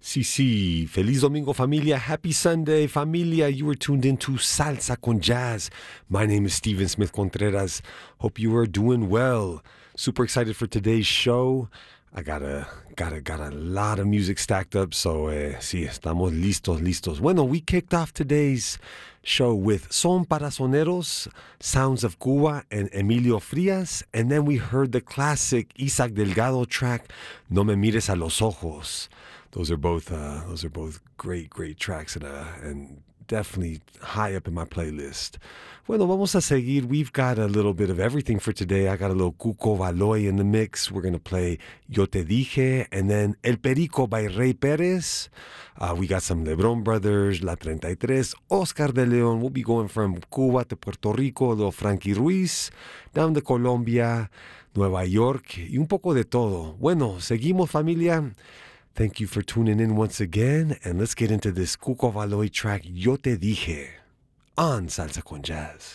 Sí, feliz domingo familia, happy Sunday familia. You are tuned into Salsa con Jazz. My name is Steven Smith Contreras. Hope you are doing well. Super excited for today's show. I got a lot of music stacked up, so sí, estamos listos. Bueno, we kicked off today's show with Son para Soneros, Sounds of Cuba, and Emilio Frias, and then we heard the classic Isaac Delgado track, No Me Mires a los Ojos. Those are both great tracks and definitely high up in my playlist. Bueno, vamos a seguir. We've got a little bit of everything for today. I got a little Cuco Valoy in the mix. We're going to play Yo Te Dije, and then El Perico by Ray Perez. We got some Lebron Brothers, La 33, Oscar de Leon. We'll be going from Cuba to Puerto Rico, a little Frankie Ruiz, down to Colombia, Nueva York, y un poco de todo. Bueno, seguimos familia. Thank you for tuning in once again, and let's get into this Cuco Valoy track, Yo Te Dije, on Salsa con Jazz.